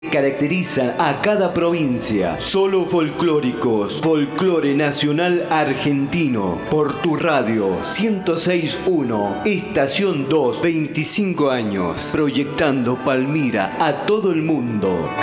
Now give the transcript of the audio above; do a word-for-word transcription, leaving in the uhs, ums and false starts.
caracterizan a cada provincia. Solo folclóricos. Folclore Nacional Argentino. Por tu radio ciento seis punto uno. Estación dos. veinticinco años. Proyectando Palmira a todo el mundo.